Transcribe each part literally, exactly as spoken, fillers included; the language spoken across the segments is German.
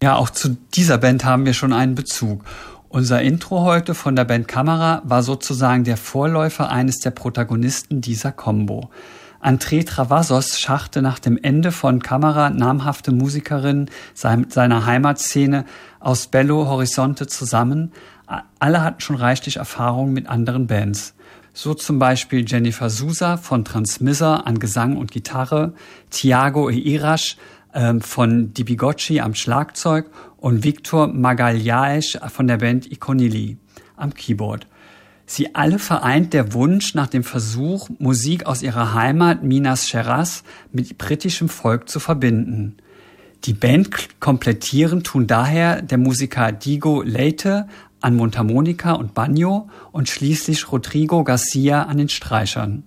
Ja, auch zu dieser Band haben wir schon einen Bezug. Unser Intro heute von der Band Camera war sozusagen der Vorläufer eines der Protagonisten dieser Combo. André Travassos schaffte nach dem Ende von Camera namhafte Musikerinnen seiner Heimatszene aus Belo Horizonte zusammen. Alle hatten schon reichlich Erfahrung mit anderen Bands. So zum Beispiel Jennifer Sousa von Transmitter an Gesang und Gitarre, Thiago Eirasch äh, von Di Bigocci am Schlagzeug und Victor Magalhães von der Band Iconilly am Keyboard. Sie alle vereint der Wunsch nach dem Versuch, Musik aus ihrer Heimat Minas Gerais mit britischem Volk zu verbinden. Die Band komplettieren tun daher der Musiker Diego Leite an Mundharmonika und Banjo und schließlich Rodrigo Garcia an den Streichern.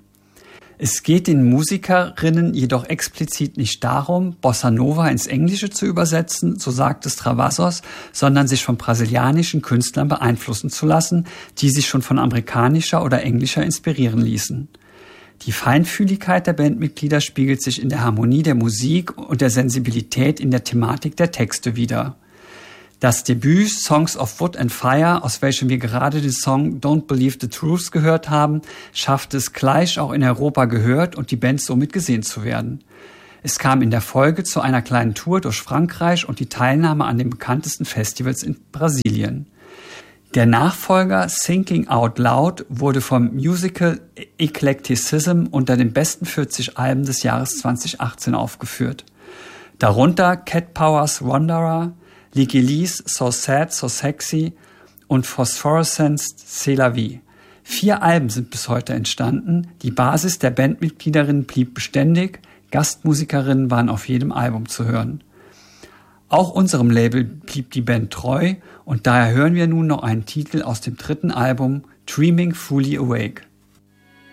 Es geht den Musikerinnen jedoch explizit nicht darum, Bossa Nova ins Englische zu übersetzen, so sagt es Travassos, sondern sich von brasilianischen Künstlern beeinflussen zu lassen, die sich schon von amerikanischer oder englischer inspirieren ließen. Die Feinfühligkeit der Bandmitglieder spiegelt sich in der Harmonie der Musik und der Sensibilität in der Thematik der Texte wider. Das Debüt Songs of Wood and Fire, aus welchem wir gerade den Song Don't Believe the Truth gehört haben, schaffte es gleich auch in Europa gehört und die Band somit gesehen zu werden. Es kam in der Folge zu einer kleinen Tour durch Frankreich und die Teilnahme an den bekanntesten Festivals in Brasilien. Der Nachfolger Thinking Out Loud wurde vom Musical Eclecticism unter den besten vierzig Alben des Jahres zwanzig achtzehn aufgeführt. Darunter Cat Powers Wanderer, Legilise So Sad, So Sexy und Phosphorescence C'est la Vie. Vier Alben sind bis heute entstanden. Die Basis der Bandmitgliederinnen blieb beständig. Gastmusikerinnen waren auf jedem Album zu hören. Auch unserem Label blieb die Band treu und daher hören wir nun noch einen Titel aus dem dritten Album Dreaming Fully Awake.